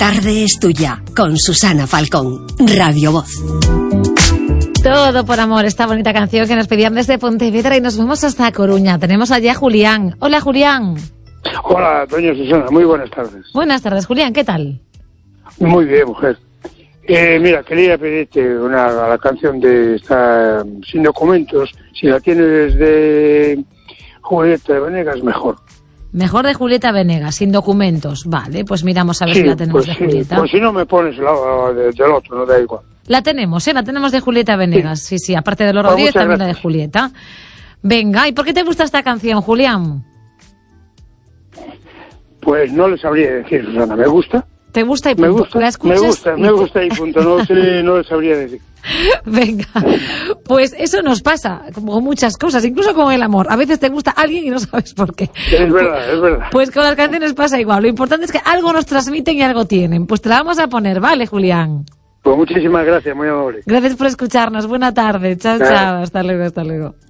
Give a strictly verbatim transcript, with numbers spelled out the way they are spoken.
tarde es tuya, con Susana Falcón, Radio Voz. Todo por amor, esta bonita canción que nos pedían desde Pontevedra y nos vamos hasta Coruña. Tenemos allí a Julián. Hola, Julián. Hola, doña Susana, muy buenas tardes. Buenas tardes, Julián, ¿qué tal? Muy bien, mujer. Eh, mira, quería pedirte una la canción de esta Sin Documentos. Si la tienes de Julieta Venegas, mejor. Mejor de Julieta Venegas, Sin Documentos. Vale, pues miramos a ver sí, si la tenemos pues de sí, Julieta. Pues si no me pones la de, del otro, no da igual. La tenemos, ¿eh? La tenemos de Julieta Venegas. Sí, sí, sí, aparte de los Pues rodillos también gracias. la de Julieta. Venga, ¿y por qué te gusta esta canción, Julián? Pues no le sabría decir, Susana, me gusta. ¿Te gusta y punto? Me gusta, ¿La escuchas? me gusta, y me te- gusta y punto, no, sé, no le sabría decir. Venga, pues eso nos pasa, como con muchas cosas, incluso con el amor. A veces te gusta alguien y no sabes por qué. Es verdad, es verdad. Pues con las canciones pasa igual. Lo importante es que algo nos transmiten y algo tienen. Pues te la vamos a poner, ¿vale, Julián? Pues muchísimas gracias, muy amable. Gracias por escucharnos. Buena tarde. Chao, Chao. chao. Hasta luego, hasta luego.